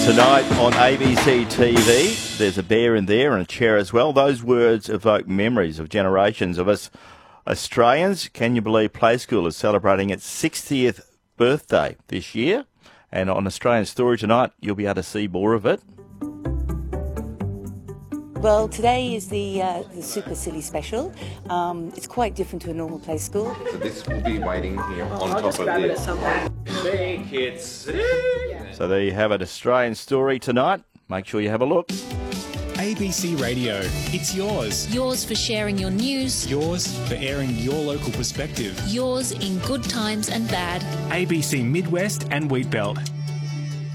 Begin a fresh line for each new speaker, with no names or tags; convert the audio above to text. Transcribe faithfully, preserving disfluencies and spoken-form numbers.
Tonight on A B C T V, there's a bear in there and a chair as well. Those words evoke memories of generations of us Australians. Can you believe Play School is celebrating its sixtieth birthday this year? And on Australian Story tonight, you'll be able to see more of it.
Well, today is the uh, the Super Silly Special. Um, it's quite different to a normal play school.
So this will be waiting here on
I'll
top
just
of
grab it
this.
at some point.
Think it's...
So there you have it, Australian Story tonight. Make sure you have a look.
A B C Radio, it's yours.
Yours for sharing your news.
Yours for airing your local perspective.
Yours in good times and bad.
A B C Midwest and Wheatbelt.